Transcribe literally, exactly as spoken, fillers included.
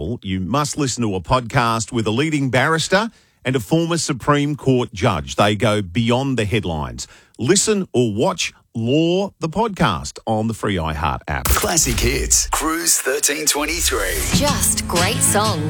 level, you must listen to a podcast with a leading barrister and a former Supreme Court judge. They go beyond the headlines. Listen or watch Law, the podcast, on the free iHeart app. Classic Hits, Cruise thirteen twenty-three. Just great songs.